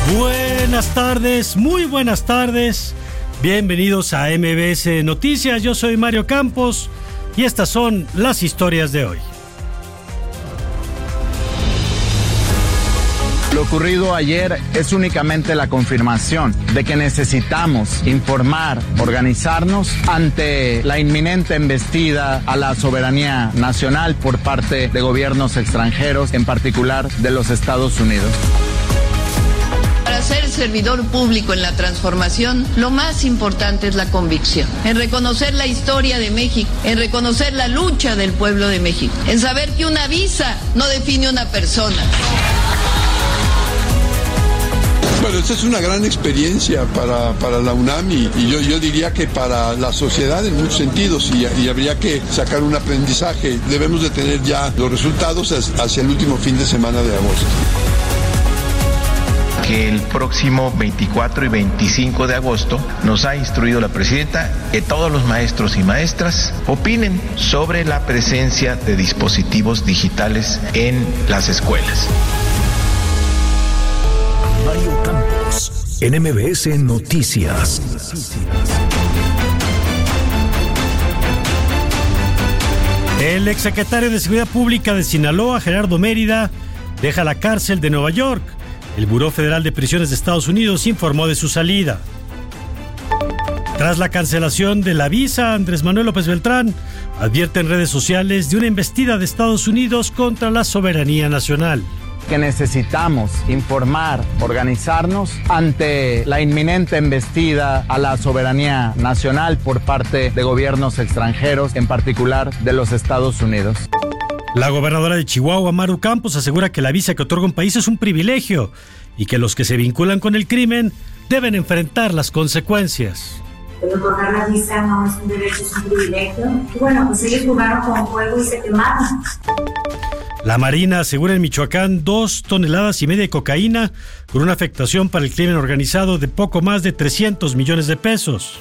Buenas tardes, muy buenas tardes. Bienvenidos a MBS Noticias. Yo soy Mario Campos y estas son las historias de hoy. Lo ocurrido ayer es únicamente la confirmación de que necesitamos informar, organizarnos ante la inminente embestida a la soberanía nacional por parte de gobiernos extranjeros, en particular de los Estados Unidos. Para ser servidor público en la transformación, lo más importante es la convicción, en reconocer la historia de México, en reconocer la lucha del pueblo de México, en saber que una visa no define una persona. Bueno, esta es una gran experiencia para la UNAM y yo diría que para la sociedad en muchos sentidos y habría que sacar un aprendizaje. Debemos de tener ya los resultados hacia el último fin de semana de agosto. Que el próximo 24 y 25 de agosto nos ha instruido la presidenta que todos los maestros y maestras opinen sobre la presencia de dispositivos digitales en las escuelas. Mario Campos, en MBS Noticias. El exsecretario de Seguridad Pública de Sinaloa, Gerardo Mérida, deja la cárcel de Nueva York. El Buró Federal de Prisiones de Estados Unidos informó de su salida. Tras la cancelación de la visa, Andrés Manuel López Beltrán advierte en redes sociales de una embestida de Estados Unidos contra la soberanía nacional. Que necesitamos informar, organizarnos ante la inminente embestida a la soberanía nacional por parte de gobiernos extranjeros, en particular de los Estados Unidos. La gobernadora de Chihuahua, Maru Campos, asegura que la visa que otorga un país es un privilegio y que los que se vinculan con el crimen deben enfrentar las consecuencias. El otorgar la visa no es un derecho, es un privilegio. Y bueno, pues ellos jugaron con fuego y se quemaron. La Marina asegura en Michoacán 2,5 toneladas de cocaína con una afectación para el crimen organizado de poco más de 300 millones de pesos.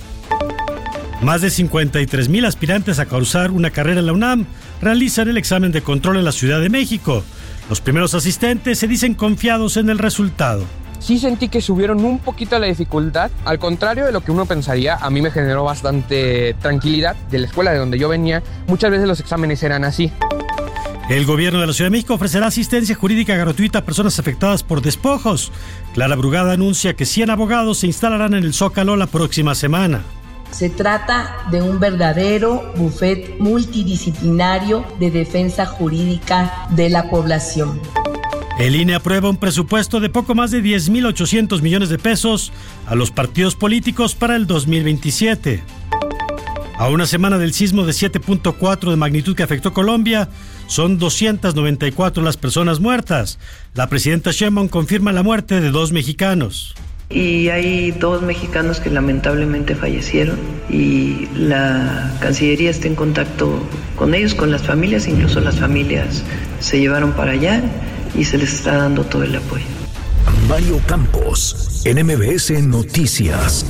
Más de 53,000 aspirantes a cursar una carrera en la UNAM realizan el examen de control en la Ciudad de México. Los primeros asistentes se dicen confiados en el resultado. Sí sentí que subieron un poquito la dificultad, al contrario de lo que uno pensaría. A mí me generó bastante tranquilidad. De la escuela de donde yo venía, muchas veces los exámenes eran así. El gobierno de la Ciudad de México ofrecerá asistencia jurídica gratuita a personas afectadas por despojos. Clara Brugada anuncia que 100 abogados se instalarán en el Zócalo la próxima semana. Se trata de un verdadero bufet multidisciplinario de defensa jurídica de la población. El INE aprueba un presupuesto de poco más de 10,800 millones de pesos a los partidos políticos para el 2027. A una semana del sismo de 7.4 de magnitud que afectó Colombia, son 294 las personas muertas. La presidenta Sheinbaum confirma la muerte de 2 mexicanos. Y hay 2 mexicanos que lamentablemente fallecieron y la Cancillería está en contacto con ellos, con las familias, incluso las familias se llevaron para allá y se les está dando todo el apoyo. Mario Campos, en MBS Noticias.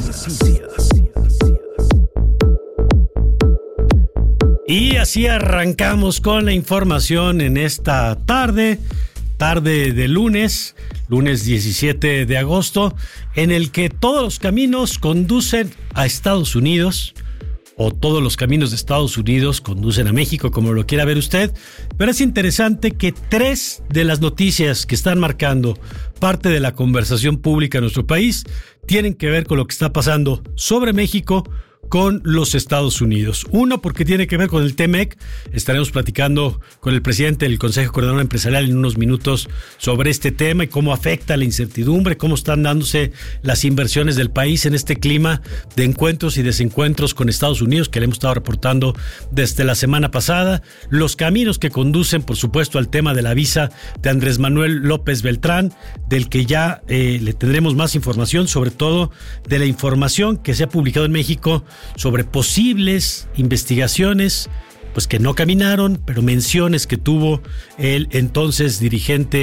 Y así arrancamos con la información en esta tarde de lunes 17 de agosto, en el que todos los caminos conducen a Estados Unidos, o todos los caminos de Estados Unidos conducen a México, como lo quiera ver usted. Pero es interesante que 3 de las noticias que están marcando parte de la conversación pública en nuestro país tienen que ver con lo que está pasando sobre México con los Estados Unidos. Uno, porque tiene que ver con el TEMEC. Estaremos platicando con el presidente del Consejo Coordinador Empresarial en unos minutos sobre este tema y cómo afecta la incertidumbre, cómo están dándose las inversiones del país en este clima de encuentros y desencuentros con Estados Unidos que le hemos estado reportando desde la semana pasada. Los caminos que conducen, por supuesto, al tema de la visa de Andrés Manuel López Beltrán, del que ya le tendremos más información, sobre todo de la información que se ha publicado en México sobre posibles investigaciones, pues que no caminaron, pero menciones que tuvo el entonces dirigente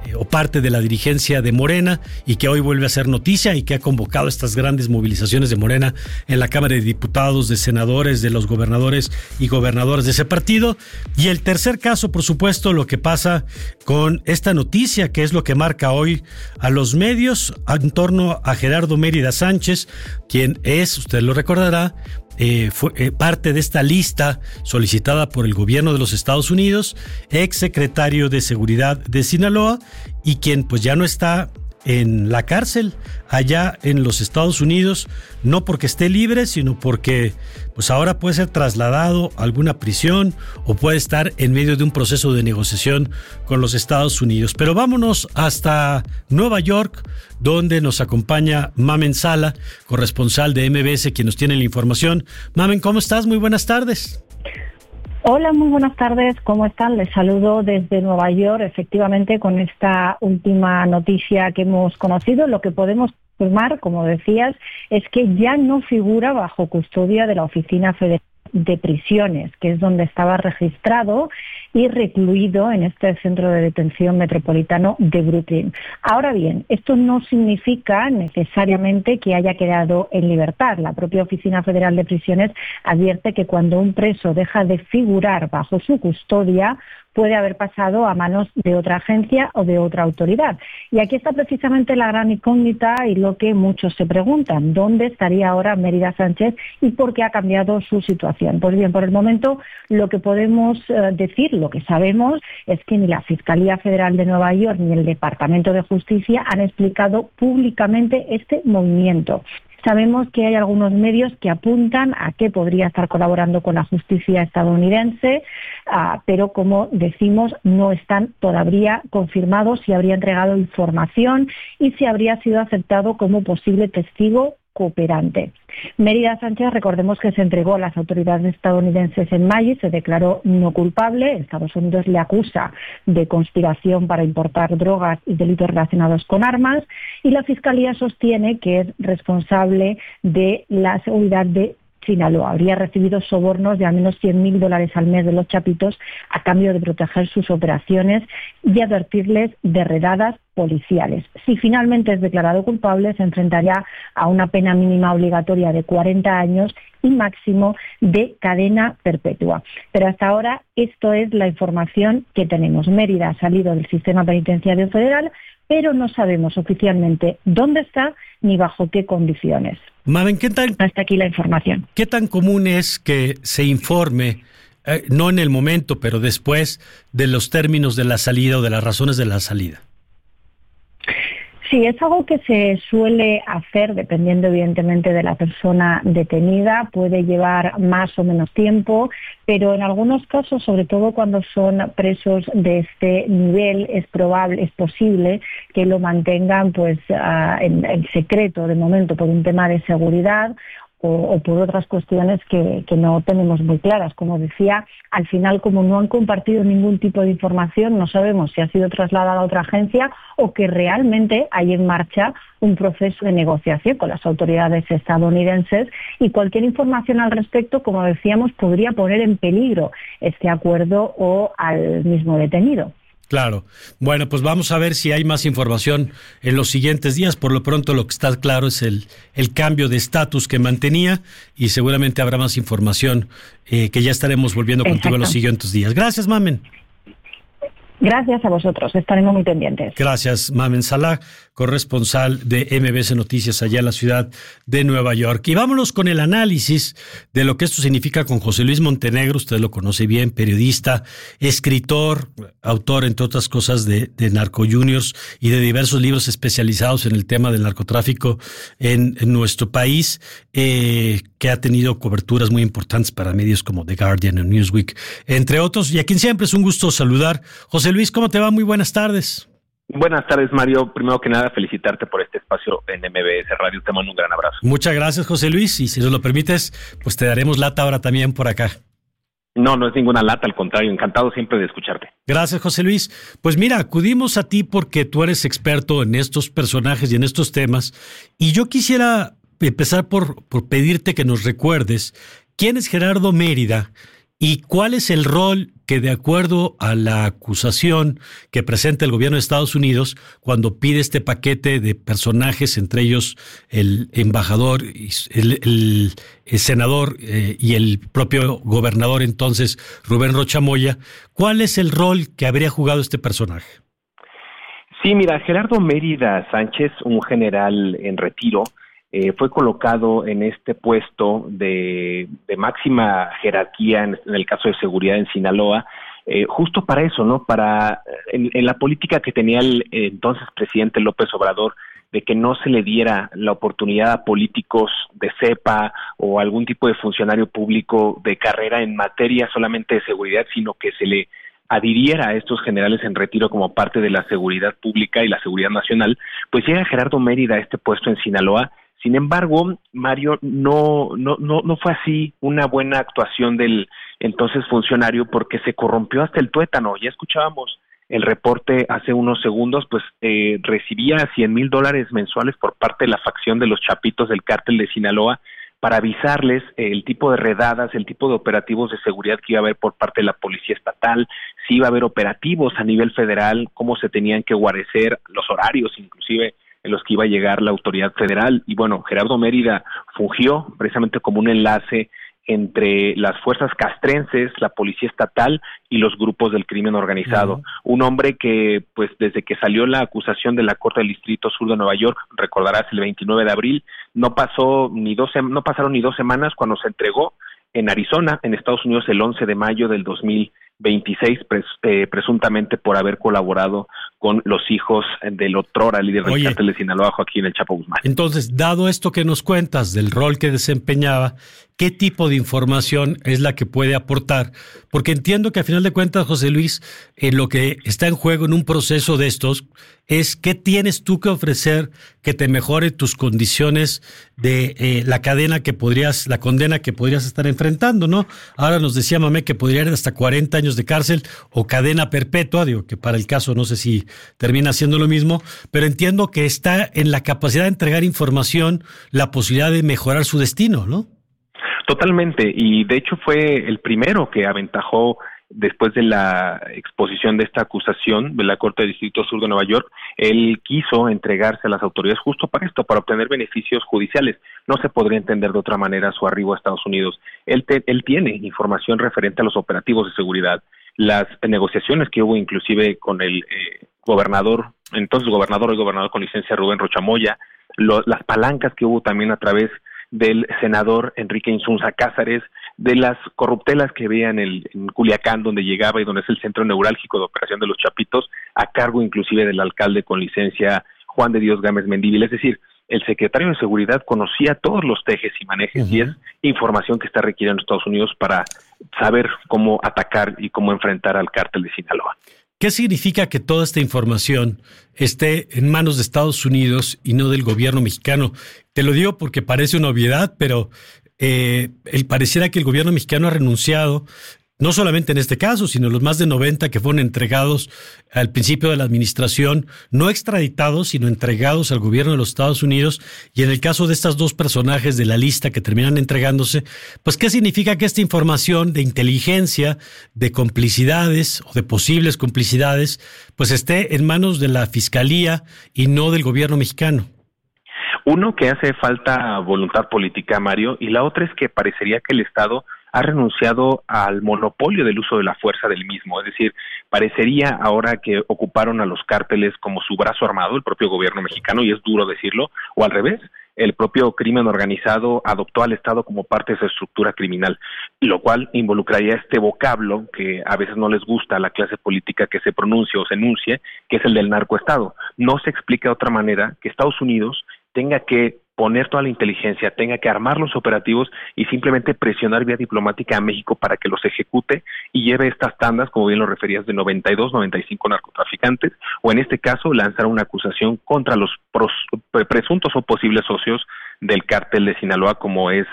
o parte de la dirigencia de Morena y que hoy vuelve a ser noticia y que ha convocado estas grandes movilizaciones de Morena en la Cámara de Diputados, de senadores, de los gobernadores y gobernadoras de ese partido. Y el tercer caso, por supuesto, lo que pasa con esta noticia, que es lo que marca hoy a los medios en torno a Gerardo Mérida Sánchez, quien es, usted lo recordará, fue parte de esta lista solicitada por el gobierno de los Estados Unidos, ex secretario de Seguridad de Sinaloa, y quien pues ya no está en la cárcel allá en los Estados Unidos, no porque esté libre, sino porque pues ahora puede ser trasladado a alguna prisión o puede estar en medio de un proceso de negociación con los Estados Unidos. Pero vámonos hasta Nueva York, donde nos acompaña Mamen Sala, corresponsal de MBS, quien nos tiene la información. Mamen, ¿cómo estás? Muy buenas tardes. Hola, muy buenas tardes. ¿Cómo están? Les saludo desde Nueva York. Efectivamente, con esta última noticia que hemos conocido, lo que podemos confirmar, como decías, es que ya no figura bajo custodia de la Oficina Federal de Prisiones, que es donde estaba registrado y recluido en este centro de detención metropolitano de Brooklyn. Ahora bien, esto no significa necesariamente que haya quedado en libertad. La propia Oficina Federal de Prisiones advierte que cuando un preso deja de figurar bajo su custodia, puede haber pasado a manos de otra agencia o de otra autoridad. Y aquí está precisamente la gran incógnita y lo que muchos se preguntan: ¿dónde estaría ahora Mérida Sánchez y por qué ha cambiado su situación? Pues bien, por el momento lo que podemos decir, lo que sabemos, es que ni la Fiscalía Federal de Nueva York ni el Departamento de Justicia han explicado públicamente este movimiento. Sabemos que hay algunos medios que apuntan a que podría estar colaborando con la justicia estadounidense, pero como decimos, no están todavía confirmados si habría entregado información y si habría sido aceptado como posible testigo cooperante. Mérida Sánchez, recordemos que se entregó a las autoridades estadounidenses en mayo y se declaró no culpable. Estados Unidos le acusa de conspiración para importar drogas y delitos relacionados con armas, y la Fiscalía sostiene que es responsable de la seguridad de Sinaloa. Habría recibido sobornos de al menos $100,000 al mes de los chapitos a cambio de proteger sus operaciones y advertirles de redadas policiales. Si finalmente es declarado culpable, se enfrentaría a una pena mínima obligatoria de 40 años y máximo de cadena perpetua. Pero hasta ahora esto es la información que tenemos. Mérida ha salido del sistema penitenciario federal, pero no sabemos oficialmente dónde está ni bajo qué condiciones. Mamen, hasta aquí la información. ¿Qué tan común es que se informe, no en el momento, pero después, de los términos de la salida o de las razones de la salida? Sí, es algo que se suele hacer dependiendo evidentemente de la persona detenida. Puede llevar más o menos tiempo, pero en algunos casos, sobre todo cuando son presos de este nivel, es posible que lo mantengan pues en secreto de momento por un tema de seguridad o por otras cuestiones que no tenemos muy claras. Como decía, al final, como no han compartido ningún tipo de información, no sabemos si ha sido trasladada a otra agencia o que realmente hay en marcha un proceso de negociación con las autoridades estadounidenses, y cualquier información al respecto, como decíamos, podría poner en peligro este acuerdo o al mismo detenido. Claro. Bueno, pues vamos a ver si hay más información en los siguientes días. Por lo pronto lo que está claro es el cambio de estatus que mantenía, y seguramente habrá más información que ya estaremos volviendo contigo en los siguientes días. Gracias, Mamen. Gracias a vosotros, estaremos muy pendientes. Gracias, Mamen Sala, corresponsal de MBS Noticias allá en la ciudad de Nueva York. Y vámonos con el análisis de lo que esto significa con José Luis Montenegro. Usted lo conoce bien, periodista, escritor, autor, entre otras cosas, de Narco Juniors y de diversos libros especializados en el tema del narcotráfico en nuestro país, que ha tenido coberturas muy importantes para medios como The Guardian o Newsweek, entre otros, y a quien siempre es un gusto saludar. José Luis, ¿cómo te va? Muy buenas tardes. Buenas tardes, Mario. Primero que nada, felicitarte por este espacio en MBS Radio. Te mando un gran abrazo. Muchas gracias, José Luis. Y si nos lo permites, pues te daremos lata ahora también por acá. No es ninguna lata, al contrario, encantado siempre de escucharte. Gracias, José Luis. Pues mira, acudimos a ti porque tú eres experto en estos personajes y en estos temas, y yo quisiera empezar por pedirte que nos recuerdes quién es Gerardo Mérida y cuál es el rol que de acuerdo a la acusación que presenta el gobierno de Estados Unidos, cuando pide este paquete de personajes, entre ellos el embajador, el senador y el propio gobernador entonces, Rubén Rocha Moya, ¿cuál es el rol que habría jugado este personaje? Sí, mira, Gerardo Mérida Sánchez, un general en retiro, fue colocado en este puesto de máxima jerarquía en el caso de seguridad en Sinaloa, justo para eso, ¿no? Para en la política que tenía el entonces presidente López Obrador, de que no se le diera la oportunidad a políticos de cepa o algún tipo de funcionario público de carrera en materia solamente de seguridad, sino que se le adhiriera a estos generales en retiro como parte de la seguridad pública y la seguridad nacional. Pues llega Gerardo Mérida a este puesto en Sinaloa. Sin embargo, Mario, no fue así una buena actuación del entonces funcionario, porque se corrompió hasta el tuétano. Ya escuchábamos el reporte hace unos segundos, pues recibía $100,000 mensuales por parte de la facción de los Chapitos del cártel de Sinaloa para avisarles el tipo de redadas, el tipo de operativos de seguridad que iba a haber por parte de la Policía Estatal, si iba a haber operativos a nivel federal, cómo se tenían que guarecer, los horarios inclusive en los que iba a llegar la autoridad federal. Y bueno, Gerardo Mérida fungió precisamente como un enlace entre las fuerzas castrenses, la Policía Estatal y los grupos del crimen organizado. Uh-huh. Un hombre que, pues, desde que salió la acusación de la Corte del Distrito Sur de Nueva York, recordarás, el 29 de abril, no pasaron ni 2 semanas cuando se entregó en Arizona, en Estados Unidos, el 11 de mayo del 2026, presuntamente por haber colaborado con los hijos del otrora líder del cártel de Sinaloa, Joaquín El Chapo Guzmán. Entonces, dado esto que nos cuentas del rol que desempeñaba, ¿qué tipo de información es la que puede aportar? Porque entiendo que a final de cuentas, José Luis, lo que está en juego en un proceso de estos es qué tienes tú que ofrecer que te mejore tus condiciones de la condena que podrías estar enfrentando, ¿no? Ahora nos decía Mamé que podría ir hasta 40 años de cárcel o cadena perpetua, digo que para el caso no sé si termina siendo lo mismo, pero entiendo que está en la capacidad de entregar información la posibilidad de mejorar su destino, ¿no? Totalmente, y de hecho fue el primero que aventajó después de la exposición de esta acusación de la Corte del Distrito Sur de Nueva York. Él quiso entregarse a las autoridades justo para esto, para obtener beneficios judiciales. No se podría entender de otra manera su arribo a Estados Unidos. Él tiene información referente a los operativos de seguridad, las negociaciones que hubo inclusive con el gobernador con licencia Rubén Rocha Moya, las palancas que hubo también a través del senador Enrique Insunza Cázares, de las corruptelas que veían en Culiacán, donde llegaba y donde es el centro neurálgico de operación de los Chapitos, a cargo inclusive del alcalde con licencia Juan de Dios Gámez Mendívil. Es decir, el secretario de Seguridad conocía todos los tejes y manejes, uh-huh, y es información que está requiriendo Estados Unidos para saber cómo atacar y cómo enfrentar al cártel de Sinaloa. ¿Qué significa que toda esta información esté en manos de Estados Unidos y no del gobierno mexicano? Te lo digo porque parece una obviedad, pero pareciera que el gobierno mexicano ha renunciado, no solamente en este caso, sino los más de 90 que fueron entregados al principio de la administración, no extraditados, sino entregados al gobierno de los Estados Unidos. Y en el caso de estos dos personajes de la lista que terminan entregándose, pues ¿qué significa que esta información de inteligencia, de complicidades o de posibles complicidades, pues esté en manos de la Fiscalía y no del gobierno mexicano? Uno, que hace falta voluntad política, Mario, y la otra es que parecería que el Estado ha renunciado al monopolio del uso de la fuerza del mismo. Es decir, parecería ahora que ocuparon a los cárteles como su brazo armado, el propio gobierno mexicano, y es duro decirlo, o al revés, el propio crimen organizado adoptó al Estado como parte de su estructura criminal, lo cual involucraría este vocablo que a veces no les gusta a la clase política que se pronuncie o se enuncie, que es el del narcoestado. No se explica de otra manera que Estados Unidos tenga que poner toda la inteligencia, tenga que armar los operativos y simplemente presionar vía diplomática a México para que los ejecute y lleve estas tandas, como bien lo referías, de 92, 95 narcotraficantes, o en este caso lanzar una acusación contra los presuntos o posibles socios del cártel de Sinaloa, como es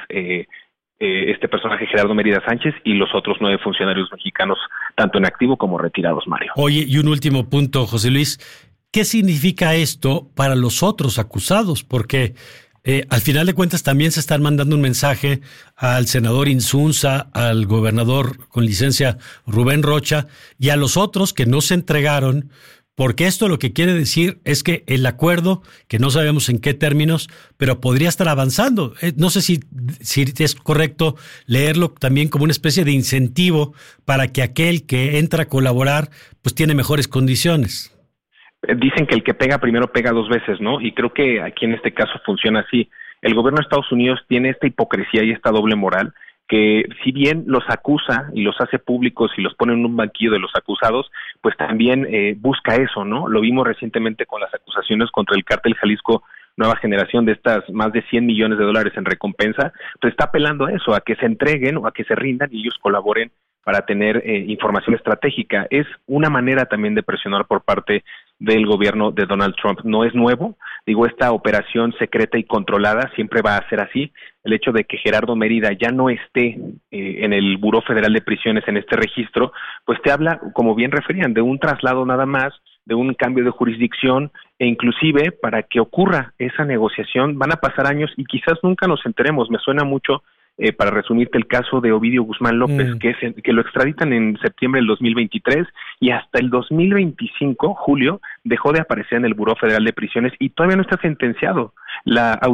este personaje Gerardo Mérida Sánchez y los otros 9 funcionarios mexicanos, tanto en activo como retirados, Mario. Oye, y un último punto, José Luis, ¿qué significa esto para los otros acusados? Porque Al final de cuentas también se están mandando un mensaje al senador Insunza, al gobernador con licencia Rubén Rocha y a los otros que no se entregaron, porque esto lo que quiere decir es que el acuerdo, que no sabemos en qué términos, pero podría estar avanzando. No sé si es correcto leerlo también como una especie de incentivo para que aquel que entra a colaborar pues tiene mejores condiciones. Dicen que el que pega primero pega dos veces, ¿no? Y creo que aquí en este caso funciona así. El gobierno de Estados Unidos tiene esta hipocresía y esta doble moral, que si bien los acusa y los hace públicos y los pone en un banquillo de los acusados, pues también busca eso, ¿no? Lo vimos recientemente con las acusaciones contra el cártel Jalisco Nueva Generación de estas más de $100 millones en recompensa, pues está apelando a eso, a que se entreguen o a que se rindan y ellos colaboren para tener información estratégica. Es una manera también de presionar por parte del gobierno de Donald Trump. No es nuevo, digo, esta operación secreta y controlada siempre va a ser así. El hecho de que Gerardo Mérida ya no esté en el Buró Federal de Prisiones, en este registro, pues te habla, como bien referían, de un traslado nada más, de un cambio de jurisdicción, e inclusive para que ocurra esa negociación van a pasar años y quizás nunca nos enteremos. Me suena mucho, para resumirte, el caso de Ovidio Guzmán López, que lo extraditan en septiembre del 2023 y hasta el 2025, julio, dejó de aparecer en el Buró Federal de Prisiones y todavía no está sentenciado. La